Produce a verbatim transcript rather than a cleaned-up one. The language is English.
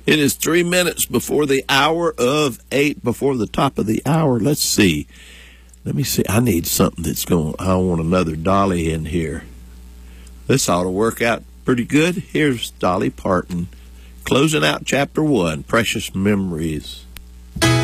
It is three minutes before the hour of eight, before the top of the hour. Let's see. Let me see. I need something that's going, I want another Dolly in here. This ought to work out pretty good. Here's Dolly Parton closing out chapter one, Precious Memories.